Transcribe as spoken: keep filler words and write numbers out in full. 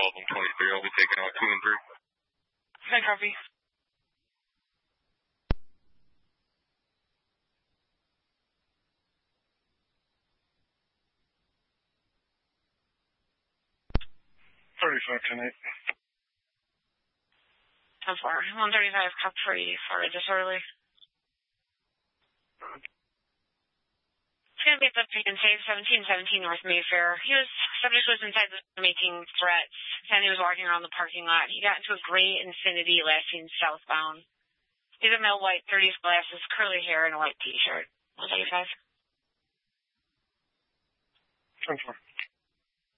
eleven twenty-three. I'll be taking out two and three. Hi, copy. thirty-five ten eight. ten four. one thirty-five, cup three for disorderly. It's going to be at the Pick and Save, seventeen seventeen North Mayfair. He was, subject was inside the making threats, and he was walking around the parking lot. He got into a gray Infiniti last seen southbound. He's a male white, thirties glasses, curly hair, and a white t-shirt. one thirty-five. ten four.